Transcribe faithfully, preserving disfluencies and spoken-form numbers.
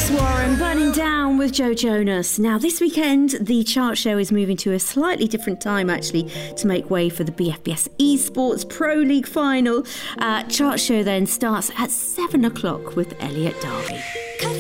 Chris Warren, Burning Down with Joe Jonas. Now, this weekend, the chart show is moving to a slightly different time, actually, to make way for the B F B S Esports Pro League final. Uh, chart show then starts at seven o'clock with Elliot Darby.